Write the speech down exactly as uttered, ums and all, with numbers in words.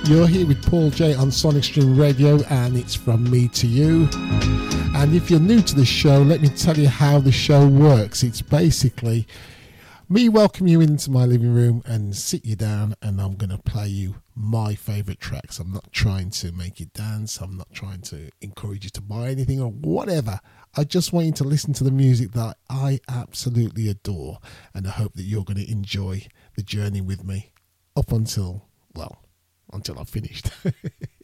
You're here with Paul J on Sonic Stream Radio, and it's from me to you. And if you're new to the show, let me tell you how the show works. It's basically me welcome you into my living room and sit you down, and I'm going to play you my favourite tracks. I'm not trying to make you dance. I'm not trying to encourage you to buy anything or whatever. I just want you to listen to the music that I absolutely adore, and I hope that you're going to enjoy the journey with me up until, well, until I've finished.